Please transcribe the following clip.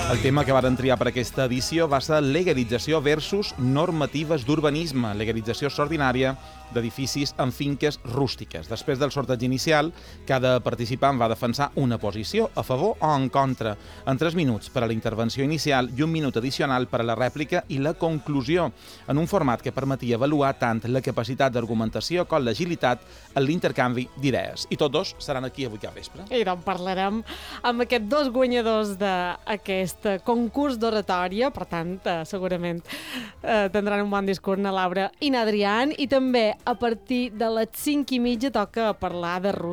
El tema que varen triar per aquesta edició va ser legalització versus normatives d'urbanisme, legalització extraordinària d'edificis en finques rústiques. Després del sorteig inicial, cada participant va defensar una posició, a favor o en contra, en 3 minuts per a la intervenció inicial i 1 minut addicional per a la rèplica i la conclusió, en un format que permetia avaluar tant la capacitat d'argumentació com l'agilitat en l'intercanvi d'idees. I tots dos seran aquí avui cap vespre. I doncs parlarem amb aquests 2 guanyadors d'aquest concurs d'oratòria, per tant, segurament tindran un bon discurs na Laura i na Adrián, i també a partir de les 5:30 toca parlar de Rússia.